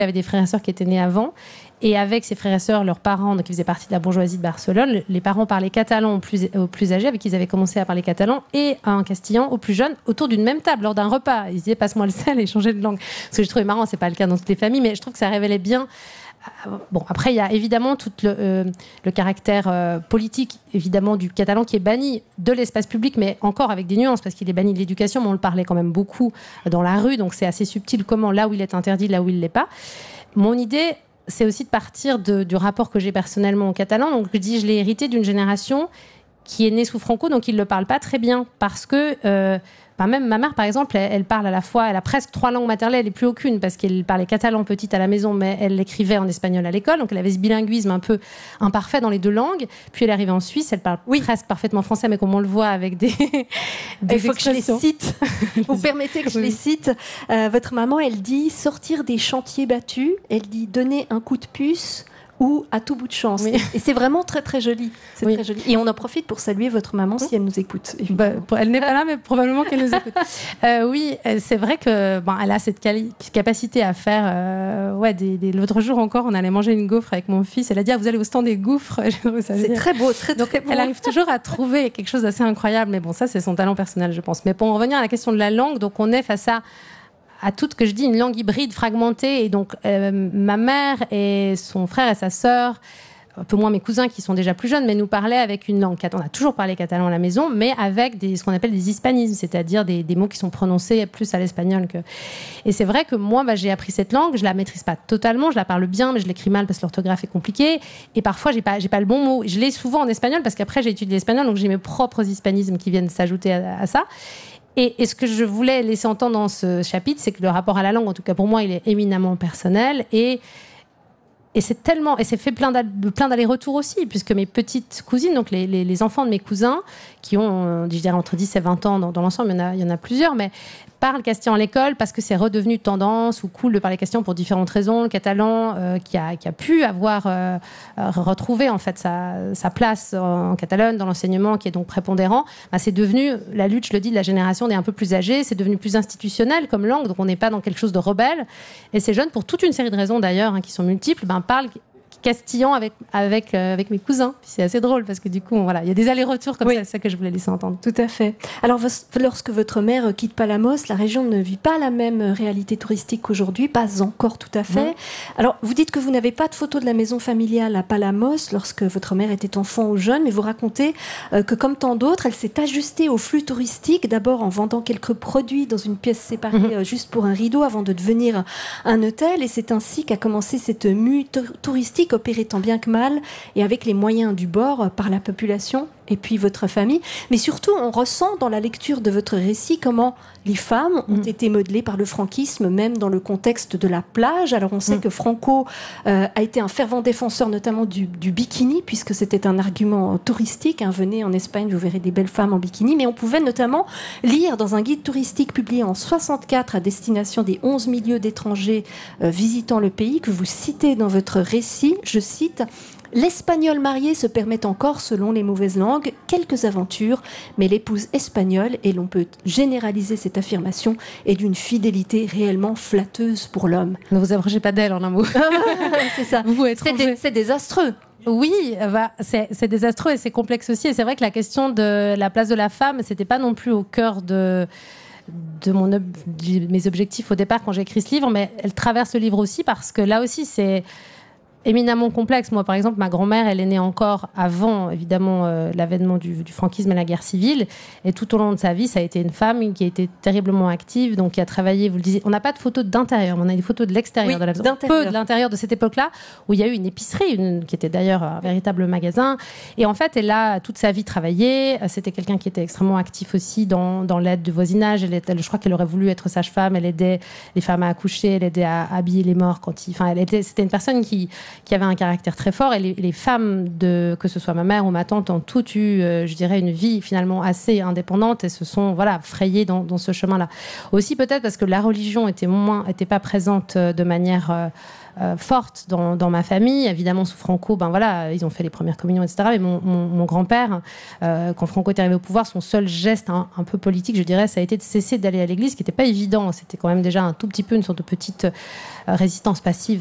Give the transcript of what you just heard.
Il y avait des frères et sœurs qui étaient nés avant. Et avec ses frères et sœurs, leurs parents, donc ils faisaient partie de la bourgeoisie de Barcelone, les parents parlaient catalan aux plus âgés, avec qui ils avaient commencé à parler catalan, et un castillan aux plus jeunes, autour d'une même table, lors d'un repas. Ils disaient, passe-moi le sel et changer de langue. Ce que je trouvais marrant, c'est pas le cas dans toutes les familles, mais je trouve que ça révélait bien. Bon, après, il y a évidemment tout le caractère politique, évidemment, du catalan qui est banni de l'espace public, mais encore avec des nuances, parce qu'il est banni de l'éducation, mais on le parlait quand même beaucoup dans la rue, donc c'est assez subtil comment, là où il est interdit, là où il ne l'est pas. Mon idée, c'est aussi de partir du rapport que j'ai personnellement au catalan. Donc, je dis, je l'ai hérité d'une génération qui est née sous Franco, donc il ne le parle pas très bien, parce que... même ma mère, par exemple, elle parle à la fois, elle a presque 3 langues maternelles et plus aucune, parce qu'elle parlait catalan petite à la maison, mais elle l'écrivait en espagnol à l'école, donc elle avait ce bilinguisme un peu imparfait dans les 2 langues. Puis elle est arrivée en Suisse, elle parle presque parfaitement français, mais comme on le voit avec des Il faut que je les cite. Vous permettez que je les cite. Votre maman, elle dit sortir des chantiers battus, elle dit donner un coup de puce ou à tout bout de chance. Oui. Et c'est vraiment très très joli. C'est très joli. Et on en profite pour saluer votre maman si elle nous écoute. Elle n'est pas là, mais probablement qu'elle nous écoute. Oui, c'est vrai que elle a cette capacité à faire. L'autre jour encore, on allait manger une gaufre avec mon fils. Elle a dit vous allez au stand des gaufres. C'est très beau, très beau. Elle arrive toujours à trouver quelque chose d'assez incroyable. Mais bon, ça c'est son talent personnel, je pense. Mais pour en revenir à la question de la langue, donc on est face à toute, que je dis, une langue hybride fragmentée. Et donc, ma mère et son frère et sa sœur, un peu moins mes cousins qui sont déjà plus jeunes, mais nous parlaient avec une langue. On a toujours parlé catalan à la maison, mais avec ce qu'on appelle des hispanismes, c'est-à-dire des mots qui sont prononcés plus à l'espagnol que... Et c'est vrai que moi, j'ai appris cette langue, je la maîtrise pas totalement, je la parle bien, mais je l'écris mal parce que l'orthographe est compliquée. Et parfois, j'ai pas le bon mot. Je l'ai souvent en espagnol parce qu'après, j'ai étudié l'espagnol, donc j'ai mes propres hispanismes qui viennent s'ajouter à ça. Et ce que je voulais laisser entendre dans ce chapitre, c'est que le rapport à la langue, en tout cas pour moi, il est éminemment personnel et c'est tellement, et c'est fait plein d'allers-retours aussi, puisque mes petites cousines, donc les enfants de mes cousins, qui ont, je dirais, entre 10 et 20 ans dans l'ensemble, il y en a plusieurs, mais parlent castillan à l'école parce que c'est redevenu tendance ou cool de parler castillan pour différentes raisons. Le catalan qui a pu avoir retrouvé en fait sa place en Catalogne dans l'enseignement, qui est donc prépondérant, c'est devenu, la lutte, je le dis, de la génération des un peu plus âgés, c'est devenu plus institutionnel comme langue, donc on n'est pas dans quelque chose de rebelle. Et ces jeunes, pour toute une série de raisons d'ailleurs, qui sont multiples, parlent castillan avec mes cousins. Puis c'est assez drôle parce que du coup, il y a des allers-retours comme ça, c'est ça que je voulais laisser entendre. Tout à fait. Alors, lorsque votre mère quitte Palamos, la région ne vit pas la même réalité touristique qu'aujourd'hui, pas encore tout à fait. Alors, vous dites que vous n'avez pas de photo de la maison familiale à Palamos lorsque votre mère était enfant ou jeune, mais vous racontez que comme tant d'autres, elle s'est ajustée au flux touristique, d'abord en vendant quelques produits dans une pièce séparée juste pour un rideau avant de devenir un hôtel, et c'est ainsi qu'a commencé cette mue touristique opérée tant bien que mal et avec les moyens du bord par la population et puis votre famille. Mais surtout, on ressent dans la lecture de votre récit comment les femmes ont été modelées par le franquisme, même dans le contexte de la plage. Alors on sait que Franco a été un fervent défenseur notamment du bikini, puisque c'était un argument touristique. Venez en Espagne, vous verrez des belles femmes en bikini. Mais on pouvait notamment lire dans un guide touristique publié en 64 à destination des 11 milieux d'étrangers visitant le pays, que vous citez dans votre récit, je cite: l'espagnol marié se permet encore, selon les mauvaises langues, quelques aventures, mais l'épouse espagnole, et l'on peut généraliser cette affirmation, est d'une fidélité réellement flatteuse pour l'homme. Ne vous approchez pas d'elle en un mot. C'est ça. C'est désastreux. Oui, c'est désastreux et c'est complexe aussi. Et c'est vrai que la question de la place de la femme, c'était pas non plus au cœur de mes objectifs au départ quand j'ai écrit ce livre, mais elle traverse le livre aussi parce que là aussi c'est éminemment complexe. Moi, par exemple, ma grand-mère, elle est née encore avant, évidemment, l'avènement du franquisme et la guerre civile. Et tout au long de sa vie, ça a été une femme qui a été terriblement active, donc qui a travaillé, vous le disiez. On n'a pas de photos d'intérieur, mais on a des photos de l'extérieur de la maison. Peu de l'intérieur de cette époque-là, où il y a eu une épicerie, qui était d'ailleurs un véritable magasin. Et en fait, elle a toute sa vie travaillé. C'était quelqu'un qui était extrêmement actif aussi dans l'aide du voisinage. Je crois qu'elle aurait voulu être sage-femme. Elle aidait les femmes à accoucher, elle aidait à habiller les morts. C'était une personne qui qui avaient un caractère très fort. Et les femmes, que ce soit ma mère ou ma tante, ont toutes eu, je dirais, une vie finalement assez indépendante et se sont frayées dans ce chemin-là. Aussi peut-être parce que la religion était pas présente de manière forte dans ma famille. Évidemment, sous Franco, ils ont fait les premières communions, etc. Mais mon grand-père, quand Franco est arrivé au pouvoir, son seul geste un peu politique, je dirais, ça a été de cesser d'aller à l'église, ce qui n'était pas évident. C'était quand même déjà un tout petit peu une sorte de petite résistance passive